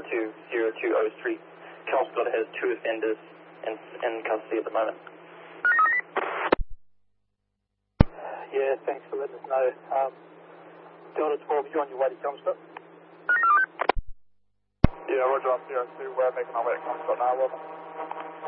020203. Chelmsford has 2 offenders in custody at the moment. Yeah, thanks for letting us know. Delta 12, you on your way to Chelmsford? Yeah, roger, I'm 02, we're making our way to Chelmsford now, Robin.